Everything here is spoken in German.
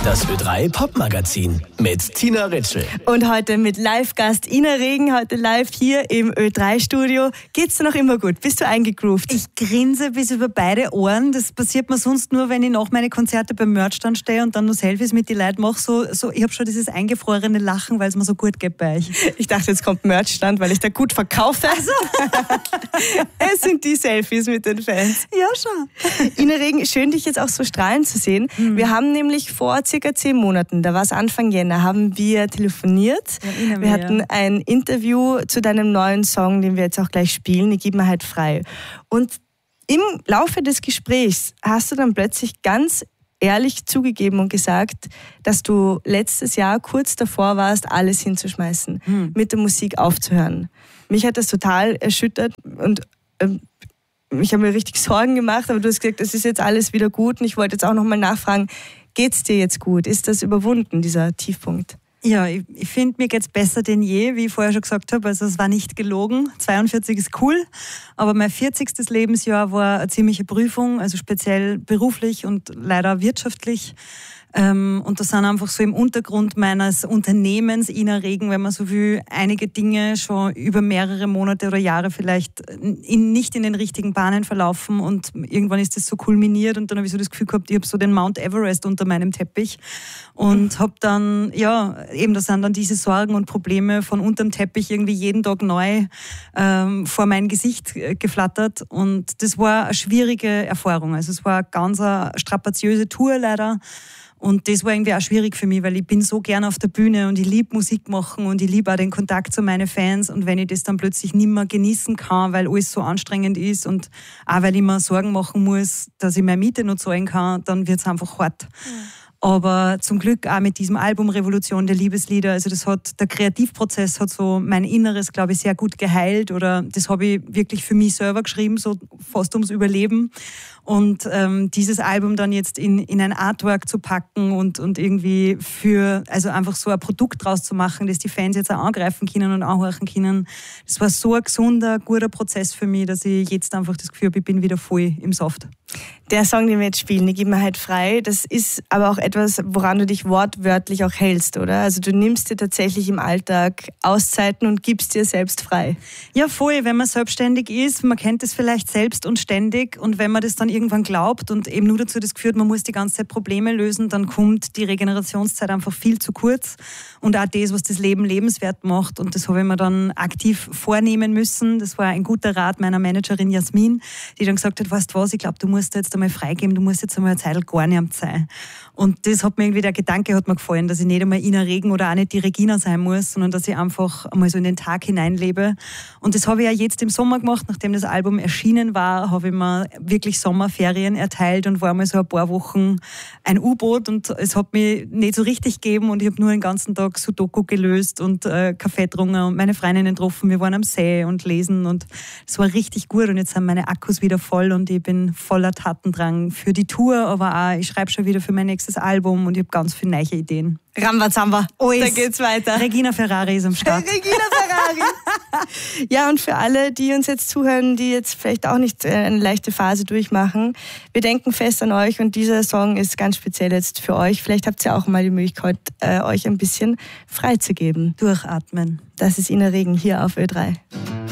Das Ö3 Popmagazin mit Tina Ritschl. Und heute mit Live-Gast Ina Regen, heute live hier im Ö3-Studio. Geht's dir noch immer gut? Bist du eingegroovt? Ich grinse bis über beide Ohren. Das passiert mir sonst nur, wenn ich nach meine Konzerte beim Merchstand stehe und dann nur Selfies mit den Leuten mache. So, ich habe schon dieses eingefrorene Lachen, weil es mir so gut geht bei euch. Ich dachte, jetzt kommt Merchstand, weil ich da gut verkaufe. Also. Es sind die Selfies mit den Fans. Ja, schon. Ina Regen, schön, dich jetzt auch so strahlend zu sehen. Wir haben nämlich vor circa 10 Monaten, da war es Anfang Jänner, haben wir telefoniert. Wir hatten ein Interview zu deinem neuen Song, den wir jetzt auch gleich spielen, Ich geb mir halt frei. Und im Laufe des Gesprächs hast du dann plötzlich ganz ehrlich zugegeben und gesagt, dass du letztes Jahr kurz davor warst, alles hinzuschmeißen, mit der Musik aufzuhören. Mich hat das total erschüttert und ich habe mir richtig Sorgen gemacht, aber du hast gesagt, es ist jetzt alles wieder gut und ich wollte jetzt auch nochmal nachfragen, geht's dir jetzt gut? Ist das überwunden, dieser Tiefpunkt? Ja, ich finde, mir geht's besser denn je, wie ich vorher schon gesagt habe. Also es war nicht gelogen. 42 ist cool, aber mein 40. Lebensjahr war eine ziemliche Prüfung, also speziell beruflich und leider wirtschaftlich. Und das sind einfach so im Untergrund meines Unternehmens Ina Regen, wenn man so will, einige Dinge schon über mehrere Monate oder Jahre vielleicht nicht in den richtigen Bahnen verlaufen und irgendwann ist das so kulminiert und dann habe ich so das Gefühl gehabt, ich habe so den Mount Everest unter meinem Teppich und habe dann, ja, eben das sind dann diese Sorgen und Probleme von unterm Teppich irgendwie jeden Tag neu vor mein Gesicht geflattert und das war eine schwierige Erfahrung. Also es war eine ganz strapaziöse Tour leider. Und das war irgendwie auch schwierig für mich, weil ich bin so gern auf der Bühne und ich liebe Musik machen und ich liebe auch den Kontakt zu meinen Fans. Und wenn ich das dann plötzlich nicht mehr genießen kann, weil alles so anstrengend ist und auch weil ich mir Sorgen machen muss, dass ich meine Miete noch zahlen kann, dann wird es einfach hart. Aber zum Glück auch mit diesem Album Revolution der Liebeslieder, also der Kreativprozess hat so mein Inneres, glaube ich, sehr gut geheilt oder das habe ich wirklich für mich selber geschrieben, so fast ums Überleben. Und dieses Album dann jetzt in ein Artwork zu packen und irgendwie also einfach so ein Produkt draus zu machen, das die Fans jetzt auch angreifen können und anhören können, das war so ein gesunder, guter Prozess für mich, dass ich jetzt einfach das Gefühl habe, ich bin wieder voll im Saft. Der Song, den wir jetzt spielen, Ich geb mir halt frei, das ist aber auch etwas, woran du dich wortwörtlich auch hältst, oder? Also du nimmst dir tatsächlich im Alltag Auszeiten und gibst dir selbst frei. Ja, voll. Wenn man selbstständig ist, man kennt es vielleicht selbst und ständig und wenn man das dann irgendwann glaubt und eben nur dazu das Gefühl hat, man muss die ganze Zeit Probleme lösen, dann kommt die Regenerationszeit einfach viel zu kurz und auch das, was das Leben lebenswert macht und das habe ich mir dann aktiv vornehmen müssen. Das war ein guter Rat meiner Managerin Jasmin, die dann gesagt hat, weißt du was, ich glaube, du musst jetzt einmal freigeben, du musst jetzt einmal eine Zeit gar nicht sein. Und das hat mir irgendwie, der Gedanke hat mir gefallen, dass ich nicht einmal Ina Regen oder auch nicht die Regina sein muss, sondern dass ich einfach einmal so in den Tag hineinlebe. Und das habe ich ja jetzt im Sommer gemacht, nachdem das Album erschienen war, habe ich mir wirklich Sommerferien erteilt und war mal so ein paar Wochen ein U-Boot und es hat mich nicht so richtig gegeben und ich habe nur den ganzen Tag Sudoku gelöst und Kaffee getrunken und meine Freundinnen getroffen, wir waren am See und lesen und es war richtig gut und jetzt sind meine Akkus wieder voll und ich bin voller Tatendrang für die Tour, aber auch ich schreibe schon wieder für mein nächstes Album und ich habe ganz viele neue Ideen. Rambazamba, da geht's weiter. Regina Ferrari ist am Start. Regina Ferrari. Ja, und für alle, die uns jetzt zuhören, die jetzt vielleicht auch nicht eine leichte Phase durchmachen, wir denken fest an euch und dieser Song ist ganz speziell jetzt für euch. Vielleicht habt ihr auch mal die Möglichkeit, euch ein bisschen freizugeben. Durchatmen. Das ist Ina Regen hier auf Ö3.